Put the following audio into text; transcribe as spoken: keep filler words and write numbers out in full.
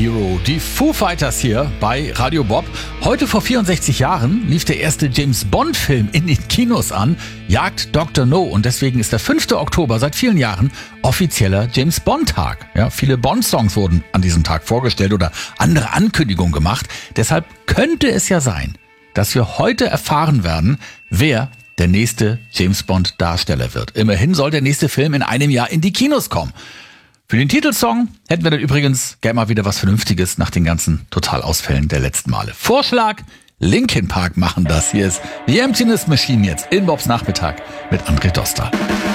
Hero. Die Foo Fighters hier bei Radio Bob. Heute vor vierundsechzig Jahren lief der erste James-Bond-Film in den Kinos an, Jagd Doktor No. Und deswegen ist der fünfte Oktober seit vielen Jahren offizieller James-Bond-Tag. Ja, viele Bond-Songs wurden an diesem Tag vorgestellt oder andere Ankündigungen gemacht. Deshalb könnte es ja sein, dass wir heute erfahren werden, wer der nächste James-Bond-Darsteller wird. Immerhin soll der nächste Film in einem Jahr in die Kinos kommen. Für den Titelsong hätten wir dann übrigens gerne mal wieder was Vernünftiges nach den ganzen Totalausfällen der letzten Male. Vorschlag, Linkin Park machen das. Hier ist The Emptiness Machine jetzt in Bobs Nachmittag mit André Dostal.